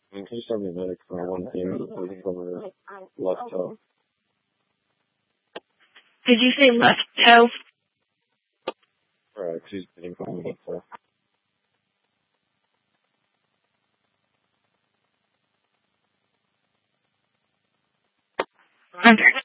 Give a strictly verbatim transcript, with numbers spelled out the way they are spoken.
In case I'm a medic for one team, looking over left toe. Did you say left toe? Correct, he's getting from the left toe. Okay.